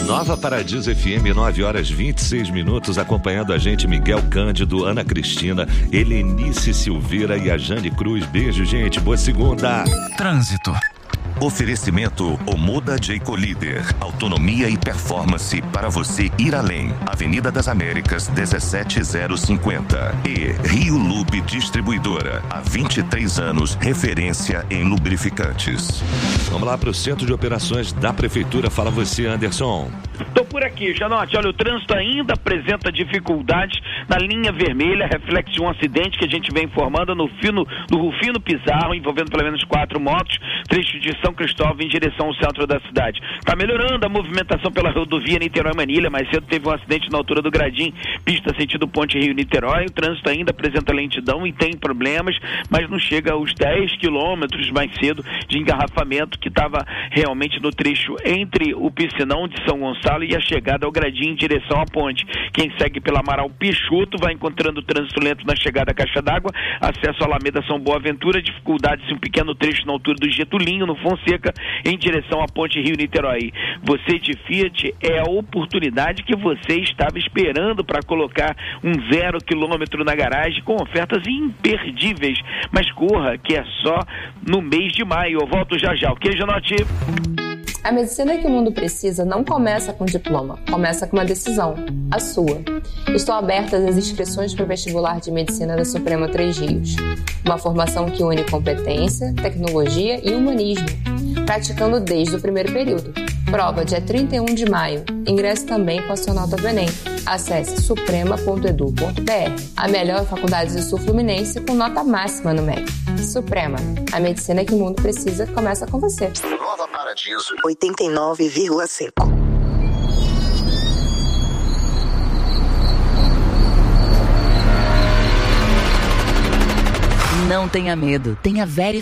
Nova Paradiso FM, 9h26, acompanhando a gente Miguel Cândido, Ana Cristina, Helenice Silveira e a Jane Cruz. Beijo, gente. Boa segunda. Trânsito. Oferecimento Omoda Jayco Líder. Autonomia e performance para você ir além. Avenida das Américas, 17050. E Rio Lube Distribuidora. Há 23 anos, referência em lubrificantes. Vamos lá para o Centro de Operações da Prefeitura. Fala você, Anderson. Estou por aqui, Janote. Olha, o trânsito ainda apresenta dificuldades na linha vermelha, reflexo de um acidente que a gente vem informando no Rufino Pizarro, envolvendo pelo menos 4 motos, trecho de São Cristóvão em direção ao centro da cidade. Está melhorando a movimentação pela rodovia Niterói-Manilha, mas cedo teve um acidente na altura do Gradim, pista sentido Ponte Rio-Niterói. O trânsito ainda apresenta lentidão e tem problemas, mas não chega aos 10 quilômetros mais cedo de engarrafamento que estava realmente no trecho entre o Piscinão de São Gonçalo e a chegada ao Gradim em direção à ponte. Quem segue pela Amaral Peixoto vai encontrando trânsito lento na chegada à Caixa d'Água, acesso à Alameda São Boaventura, dificuldades em um pequeno trecho na altura do Getulinho, no Fonseca, em direção à ponte Rio-Niterói. Você de Fiat, é a oportunidade que você estava esperando para colocar um 0 quilômetro na garagem com ofertas imperdíveis. Mas corra, que é só no mês de maio. Eu volto já já, ok, Janote? A medicina que o mundo precisa não começa com diploma, começa com uma decisão, a sua. Estão abertas as inscrições para o vestibular de medicina da Suprema Três Rios. Uma formação que une competência, tecnologia e humanismo, praticando desde o primeiro período. Prova dia 31 de maio. Ingresse também com a sua nota do Enem. Acesse suprema.edu.br. A melhor faculdade do Sul Fluminense com nota máxima no MEC. Suprema. A medicina que o mundo precisa começa com você. Nova Paradiso 89,5. Não tenha medo, tenha Verisure.